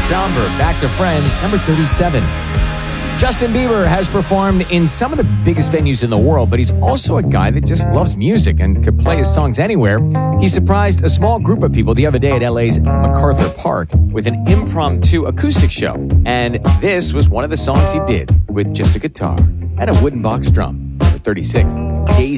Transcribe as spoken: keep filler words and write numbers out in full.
Somber, Back to Friends, number thirty-seven. Justin Bieber has performed in some of the biggest venues in the world, but he's also a guy that just loves music and could play his songs anywhere. He surprised a small group of people the other day at L A's MacArthur Park with an impromptu acoustic show. And this was one of the songs he did with just a guitar and a wooden box drum. Number thirty-six, Jay-Z.